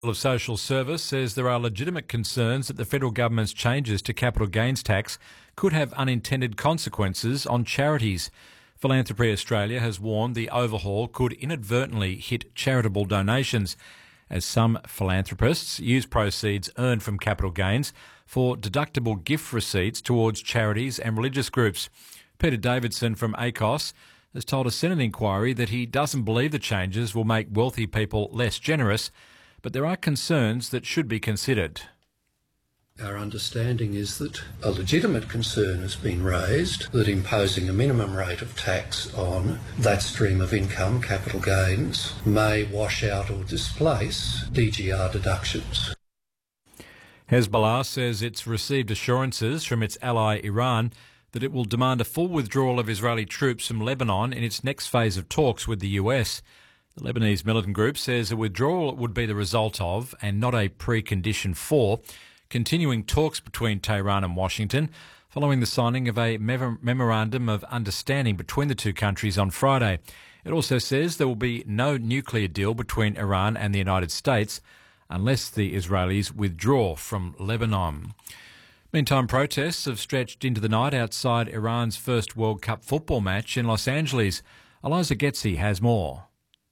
of Social Service says there are legitimate concerns that the federal government's changes to capital gains tax could have unintended consequences on charities. Philanthropy Australia has warned the overhaul could inadvertently hit charitable donations, as some philanthropists use proceeds earned from capital gains for deductible gift receipts towards charities and religious groups. Peter Davidson from ACOS has told a Senate inquiry that he doesn't believe the changes will make wealthy people less generous, but there are concerns that should be considered. Our understanding is that a legitimate concern has been raised that imposing a minimum rate of tax on that stream of income, capital gains, may wash out or displace DGR deductions. Hezbollah says it's received assurances from its ally Iran that it will demand a full withdrawal of Israeli troops from Lebanon in its next phase of talks with the US. The Lebanese militant group says a withdrawal would be the result of, and not a precondition for, continuing talks between Tehran and Washington following the signing of a memorandum of understanding between the two countries on Friday. It also says there will be no nuclear deal between Iran and the United States unless the Israelis withdraw from Lebanon. Meantime, protests have stretched into the night outside Iran's first World Cup football match in Los Angeles. Eliza Getzi has more.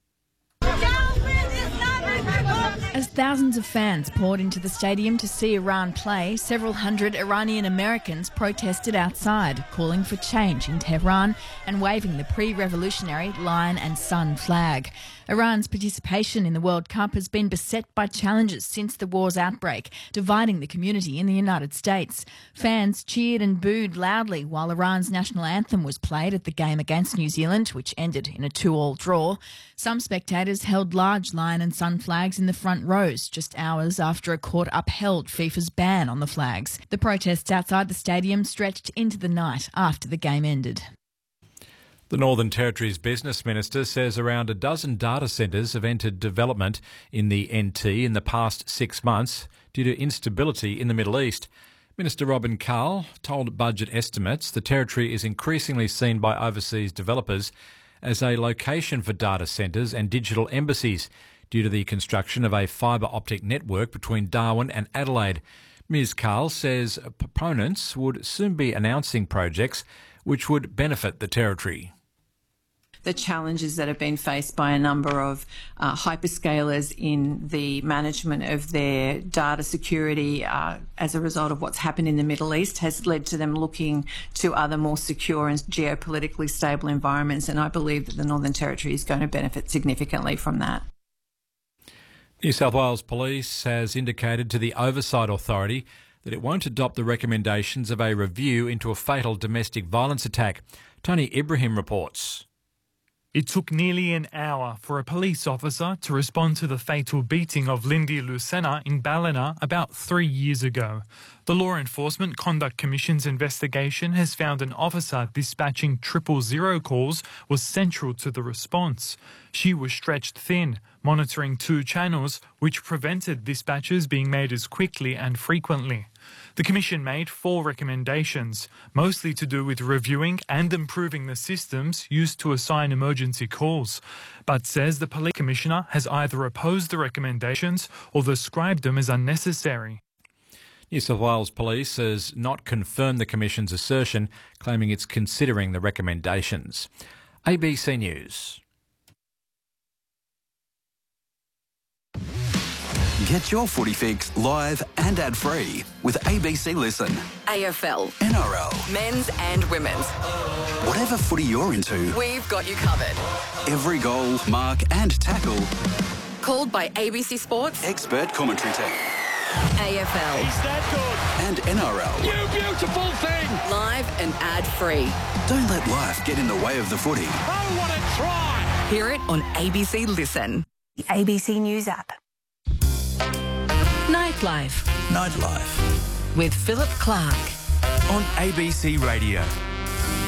As thousands of fans poured into the stadium to see Iran play, several hundred Iranian Americans protested outside, calling for change in Tehran and waving the pre-revolutionary lion and sun flag. Iran's participation in the World Cup has been beset by challenges since the war's outbreak, dividing the community in the United States. Fans cheered and booed loudly while Iran's national anthem was played at the game against New Zealand, which ended in a 2-2 draw. Some spectators held large lion and sun flags in the front rows just hours after a court upheld FIFA's ban on the flags. The protests outside the stadium stretched into the night after the game ended. The Northern Territory's Business Minister says around a dozen data centres have entered development in the NT in the past 6 months due to instability in the Middle East. Minister Robin Carl told Budget Estimates the Territory is increasingly seen by overseas developers as a location for data centres and digital embassies due to the construction of a fibre optic network between Darwin and Adelaide. Ms Carl says proponents would soon be announcing projects which would benefit the Territory. The challenges that have been faced by a number of hyperscalers in the management of their data security as a result of what's happened in the Middle East has led to them looking to other more secure and geopolitically stable environments, and I believe that the Northern Territory is going to benefit significantly from that. New South Wales Police has indicated to the Oversight Authority that it won't adopt the recommendations of a review into a fatal domestic violence attack. Tony Ibrahim reports. It took nearly an hour for a police officer to respond to the fatal beating of Lindy Lucena in Ballina about 3 years ago. The Law Enforcement Conduct Commission's investigation has found an officer dispatching 000 calls was central to the response. She was stretched thin, monitoring 2 channels, which prevented dispatches being made as quickly and frequently. The Commission made 4 recommendations, mostly to do with reviewing and improving the systems used to assign emergency calls, but says the Police Commissioner has either opposed the recommendations or described them as unnecessary. New South Wales Police has not confirmed the Commission's assertion, claiming it's considering the recommendations. ABC News. Get your footy fix live and ad-free with ABC Listen. AFL, NRL, men's and women's. whatever footy you're into, We've got you covered. every goal, mark and tackle, Called by ABC Sports, expert commentary team. AFL, And NRL. You beautiful thing! live and ad-free. Don't let life get in the way of the footy. Oh, what a try! Hear it on ABC Listen. The ABC News app. Nightlife Nightlife with Philip Clark. on ABC Radio.